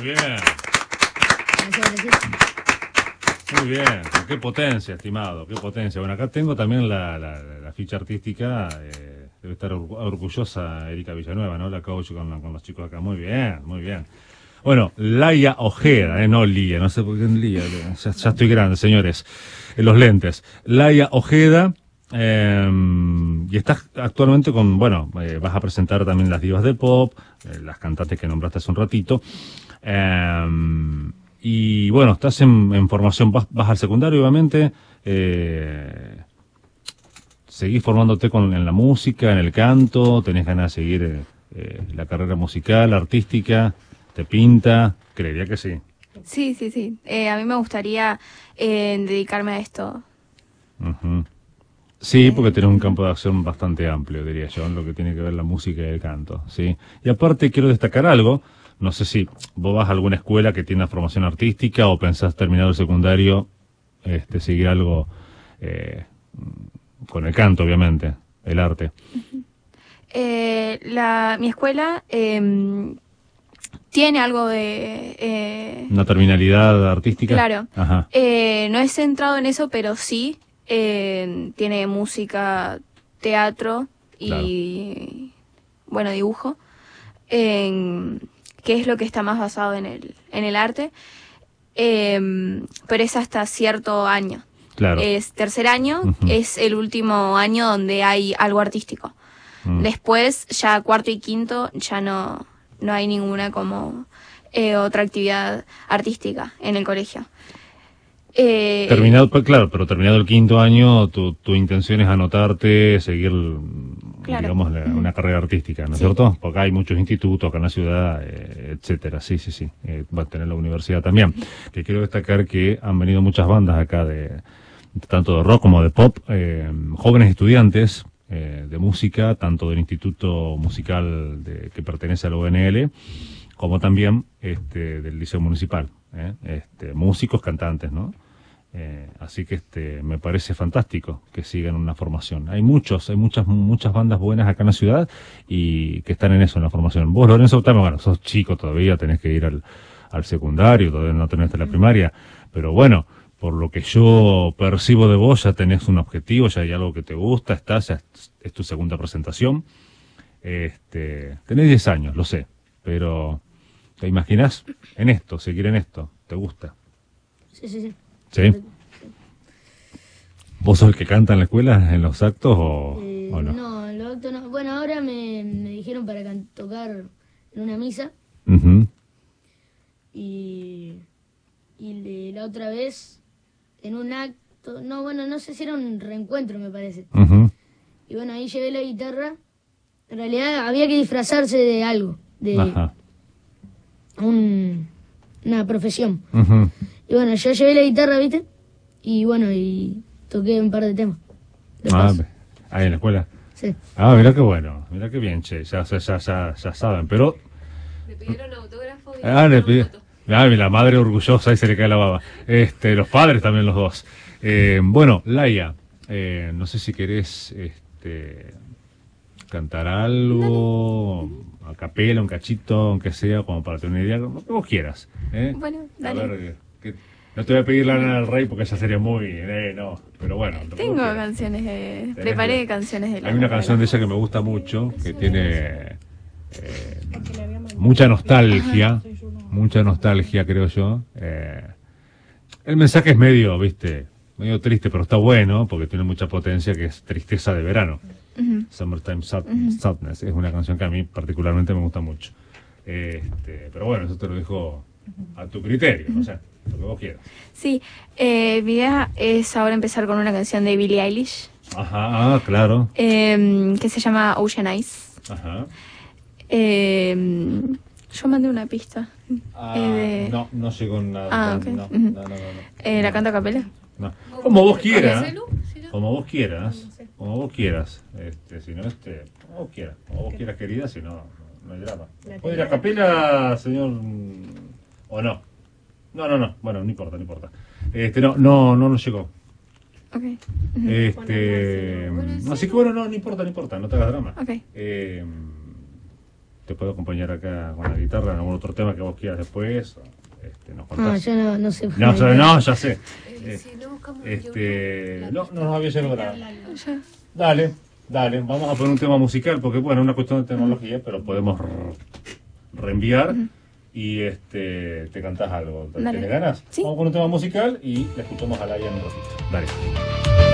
Muy bien. Muy bien. Qué potencia, estimado. Qué potencia. Bueno, acá tengo también la ficha artística. Debe estar orgullosa Erika Villanueva, ¿no? La coach con los chicos acá. Muy bien, muy bien. Bueno, Laia Ojeda, no Lía, no sé por qué Lía, ya estoy grande, señores, los lentes. Laia Ojeda, y estás actualmente con, bueno, vas a presentar también las divas del pop, las cantantes que nombraste hace un ratito, y bueno, estás en formación, vas al secundario obviamente, seguís formándote en la música, en el canto, tenés ganas de seguir la carrera musical, artística. ¿Te pinta? Creería que sí. Sí, sí, sí. A mí me gustaría dedicarme a esto. Uh-huh. Sí, porque tenés un campo de acción bastante amplio, diría yo, en lo que tiene que ver la música y el canto, ¿sí? Y aparte quiero destacar algo, no sé si vos vas a alguna escuela que tiene una formación artística o pensás terminar el secundario, seguir algo con el canto, obviamente, el arte. Uh-huh. Mi escuela... tiene algo de... ¿Una terminalidad artística? Claro. Ajá. No he centrado en eso, pero sí. Tiene música, teatro y, claro, bueno, dibujo. Que es lo que está más basado en el arte. Pero es hasta cierto año. Claro. Es tercer año, es el último año donde hay algo artístico. Después, ya cuarto y quinto, ya no hay ninguna como otra actividad artística en el colegio. Terminado, claro, pero terminado el quinto año, tu intención es anotarte, seguir, claro, digamos, una carrera artística, ¿no es cierto? Porque hay muchos institutos acá en la ciudad, etcétera. Sí. Va a tener la universidad también. Que quiero destacar que han venido muchas bandas acá, tanto de rock como de pop, jóvenes estudiantes de música, tanto del Instituto Musical que pertenece a la UNL, como también del Liceo Municipal, músicos, cantantes, ¿no? Así que me parece fantástico que sigan una formación. Hay muchas bandas buenas acá en la ciudad y que están en eso, en la formación. Vos, Lorenzo, también, bueno, sos chico todavía, tenés que ir al secundario, todavía no tenés la primaria, pero bueno, por lo que yo percibo de vos, ya tenés un objetivo, ya hay algo que te gusta, ya es tu segunda presentación. Tenés 10 años, lo sé, pero ¿te imaginás en esto, seguir en esto? ¿Te gusta? Sí. ¿Sí? ¿Vos sos el que canta en la escuela, en los actos o no? No, en los actos no. Bueno, ahora me dijeron para tocar en una misa. Uh-huh. Y la otra vez en un acto, no sé si era un reencuentro, me parece. Uh-huh. Y bueno, ahí llevé la guitarra. En realidad había que disfrazarse de algo, de una profesión. Uh-huh. Y bueno, yo llevé la guitarra, ¿viste? Y bueno, y toqué un par de temas. Ahí en la escuela. Sí. Mirá qué bueno, mirá qué bien, che, ya saben, pero... Le pidieron autógrafo y le pidieron... la madre orgullosa, ahí se le cae la baba. Los padres también, los dos. Bueno, Laia, no sé si querés cantar algo, a capela, un cachito, aunque sea, como para tener una idea, lo que vos quieras. Bueno, dale. A ver, no te voy a pedir la Lana del Rey porque ya sería muy... no, pero bueno. Tengo canciones preparé canciones de Lana. Hay una canción de ella que me gusta mucho, que tiene mucha nostalgia, creo yo. El mensaje es medio triste, pero está bueno, porque tiene mucha potencia, que es Tristeza de Verano. Uh-huh. Summertime Sadness. Es una canción que a mí particularmente me gusta mucho. Pero bueno, eso te lo dejo a tu criterio, o sea, lo que vos quieras. Sí, mi idea es ahora empezar con una canción de Billie Eilish. Ajá, claro. Que se llama Ocean Eyes. Ajá. Yo mandé una pista. No llegó nada. Okay. No. ¿La canto a capela? No. Como vos quieras. Como vos quieras. Como vos quieras. Si no, como vos quieras. Como vos quieras, querida, si no hay drama. ¿Puede ir a capela, señor? ¿O no? No. Bueno, no importa. No nos llegó. Okay. Así que bueno, no importa, no te hagas drama. Okay. ¿Te te puedo acompañar acá con la guitarra en algún otro tema que vos quieras después. Nos contás. Yo no sé. No, ya sé. Si no buscamos No nos había llegado nada. Dale, vamos a poner un tema musical, porque bueno, es una cuestión de tecnología, pero podemos reenviar y te cantás algo. ¿Tienes ganas? ¿Sí? Vamos a poner un tema musical y la escuchamos al aire en un ratito. Dale.